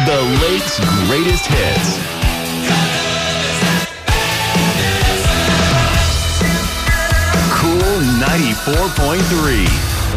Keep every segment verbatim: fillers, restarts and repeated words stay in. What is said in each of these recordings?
The Lake's greatest hits. Cool ninety-four point three.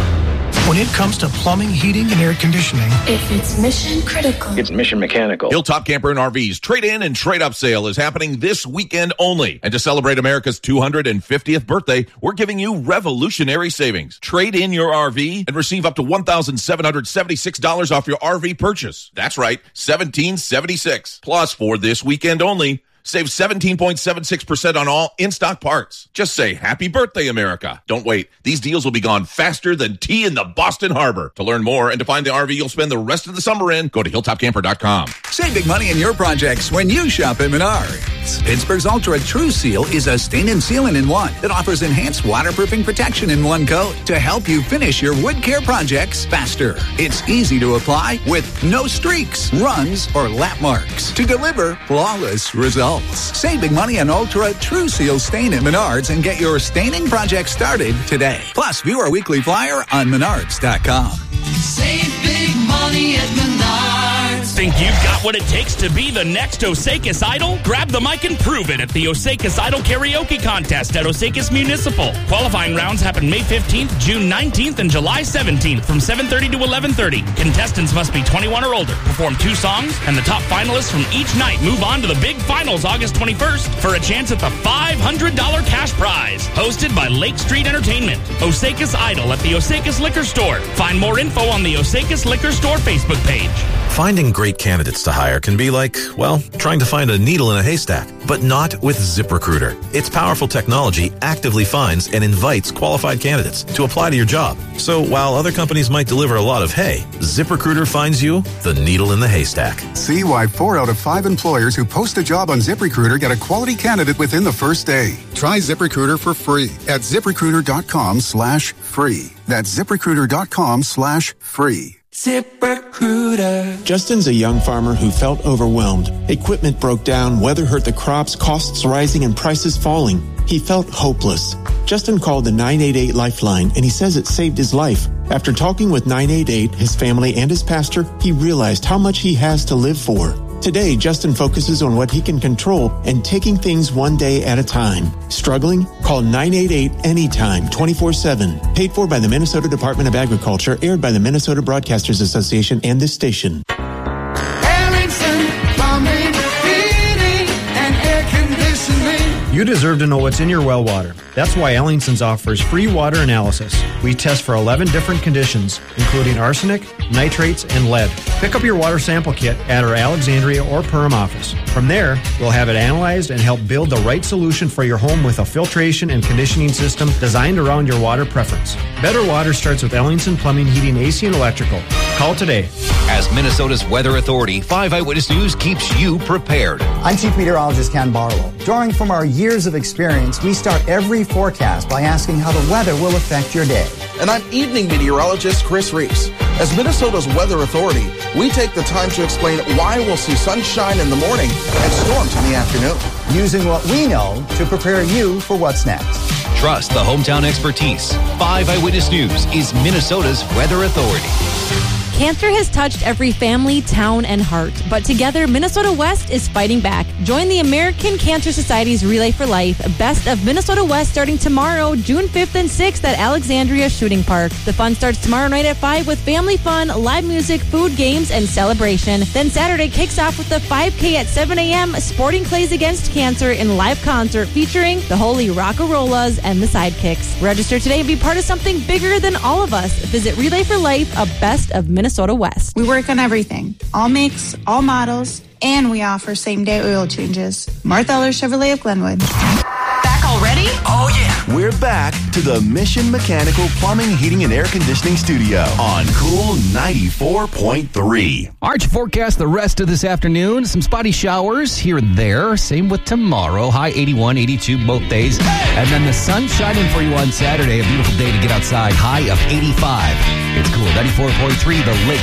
When it comes to plumbing, heating, and air conditioning, if it's mission critical, it's Mission Mechanical. Hilltop Camper and R V's trade-in and trade-up sale is happening this weekend only. And to celebrate America's two hundred fiftieth birthday, we're giving you revolutionary savings. Trade in your R V and receive up to one thousand seven hundred seventy-six dollars off your R V purchase. That's right, one thousand seven hundred seventy-six dollars. Plus, for this weekend only, save seventeen point seven six percent on all in-stock parts. Just say, happy birthday, America. Don't wait. These deals will be gone faster than tea in the Boston Harbor. To learn more and to find the R V you'll spend the rest of the summer in, go to hilltop camper dot com. Save big money in your projects when you shop at Menards. Pittsburgh's Ultra True Seal is a stain and sealant in one that offers enhanced waterproofing protection in one coat to help you finish your wood care projects faster. It's easy to apply with no streaks, runs, or lap marks to deliver flawless results. Save big money on Ultra True Seal Stain at Menards and get your staining project started today. Plus, view our weekly flyer on menards dot com. Save big money at Menards. Think you've got what it takes to be the next Osakis Idol? Grab the mic and prove it at the Osakis Idol Karaoke Contest at Osakis Municipal. Qualifying rounds happen May fifteenth, June nineteenth, and July seventeenth from seven thirty to eleven thirty. Contestants must be twenty-one or older, perform two songs, and the top finalists from each night move on to the big finals August twenty-first for a chance at the five hundred dollars cash prize. Hosted by Lake Street Entertainment. Osakis Idol at the Osakis Liquor Store. Find more info on the Osakis Liquor Store Facebook page. Finding great candidates to hire can be like, well, trying to find a needle in a haystack, but not with ZipRecruiter. Its powerful technology actively finds and invites qualified candidates to apply to your job. So while other companies might deliver a lot of hay, ZipRecruiter finds you the needle in the haystack. See why four out of five employers who post a job on ZipRecruiter get a quality candidate within the first day. Try ZipRecruiter for free at ZipRecruiter.com slash free. That's ZipRecruiter.com slash free. ZipRecruiter. Justin's a young farmer who felt overwhelmed. Equipment broke down, weather hurt the crops, costs rising, and prices falling. He felt hopeless. Justin called the nine eight eight Lifeline, and he says it saved his life. After talking with nine eight eight, his family, and his pastor, he realized how much he has to live for. Today, Justin focuses on what he can control and taking things one day at a time. Struggling? Call nine eight eight anytime, twenty-four seven. Paid for by the Minnesota Department of Agriculture, aired by the Minnesota Broadcasters Association and this station. Ellingson Plumbing, Heating, and Air Conditioning. You deserve to know what's in your well water. That's why Ellingson's offers free water analysis. We test for eleven different conditions, including arsenic, nitrates, and lead. Pick up your water sample kit at our Alexandria or Perham office. From there, we'll have it analyzed and help build the right solution for your home with a filtration and conditioning system designed around your water preference. Better water starts with Ellingson Plumbing, Heating, A C, and Electrical. Call today. As Minnesota's Weather Authority, five Eyewitness News keeps you prepared. I'm Chief Meteorologist Ken Barlow. Drawing from our years of experience, we start every forecast by asking how the weather will affect your day. And I'm Evening Meteorologist Chris Reese. As Minnesota's Weather Authority, we take the time to explain why we'll see sunshine in the morning and storms in the afternoon. Using what we know to prepare you for what's next. Trust the hometown expertise. five Eyewitness News is Minnesota's Weather Authority. Cancer has touched every family, town, and heart, but together, Minnesota West is fighting back. Join the American Cancer Society's Relay for Life, Best of Minnesota West, starting tomorrow, June fifth and sixth at Alexandria Shooting Park. The fun starts tomorrow night at five with family fun, live music, food, games, and celebration. Then Saturday kicks off with the five K at seven a.m., Sporting Clays Against Cancer in live concert featuring the Holy Rockarollas and the Sidekicks. Register today and be part of something bigger than all of us. Visit Relay for Life, a Best of Minnesota West. We work on everything, all makes, all models, and we offer same-day oil changes. Martha Eller Chevrolet of Glenwood. Back already? Oh, yeah. We're back to the Mission Mechanical Plumbing, Heating, and Air Conditioning Studio on Cool ninety-four point three. Arch forecast the rest of this afternoon. Some spotty showers here and there. Same with tomorrow. High eighty-one, eighty-two both days. And then the sun shining for you on Saturday. A beautiful day to get outside. High of eighty-five. It's Cool ninety-four point three, the Lake